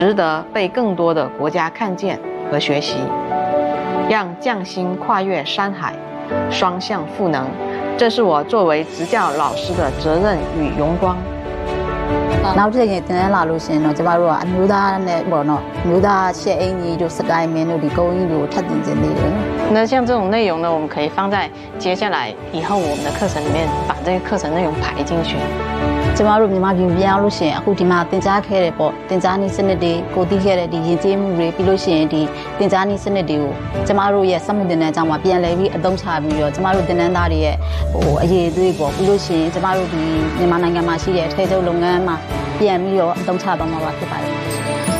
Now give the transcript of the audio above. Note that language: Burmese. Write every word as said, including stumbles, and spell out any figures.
值得被更多的国家看见和学习，让匠心跨越山海，双向赋能，这是我作为执教老师的责任与荣光。 နောက်တစ်ချိန်တင်လာလို့ရှင်တော့ကျမတို့ကအမျိုးသားနဲ့ပေါ့နော်မျိုးသားရှေ့အင်ကြီးတို့စကိုင်းမင်းတို့ဒီကုန်းကြီးတို့ထပ်တင်ခြင်းနေတယ်那像这种内容呢，我们可以放在接下来以后我们的课程里面，把这个课程内容排进去。 ကျမတို့မြန်မာပြည်ပြန်လို့ရှင်အခုဒီမှာတင် जा ခဲ့တယ်ပေါ့တင် जा နည်းစနစ်တွေကိုတည်ခဲ့တဲ့ဒီရင်ကျေးမှုတွေပြီးလို့ရှိရင်ဒီတင် जा နည်းစနစ်တွေကိုကျမတို့ရဲ့စက်မှုတင်တန်းကျောင်းမှာပြန်လည်ပြီးအသုံးချပြီးတော့ကျမတို့တင်တန်းသားတွေရဲ့ဟိုအရေးအသွေးပေါ့ပြီးလို့ရှိရင်ကျမတို့ဒီမြန်မာနိုင်ငံမှာရှိတဲ့အထည်ချုပ်လုပ်ငန်းမှာပြန်ပြီးတော့အသုံးချသွားမှာပါဖြစ်ပါတယ်